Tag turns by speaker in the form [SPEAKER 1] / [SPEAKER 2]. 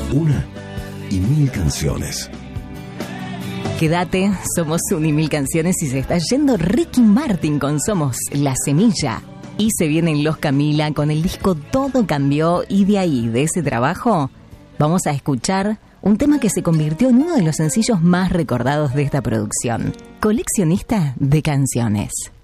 [SPEAKER 1] Una y mil canciones.
[SPEAKER 2] Quédate, somos una y mil canciones y se está yendo Ricky Martin con Somos La Semilla. Y se vienen los Camila con el disco Todo Cambió y de ahí, de ese trabajo, vamos a escuchar un tema que se convirtió en uno de los sencillos más recordados de esta producción. Coleccionista de canciones.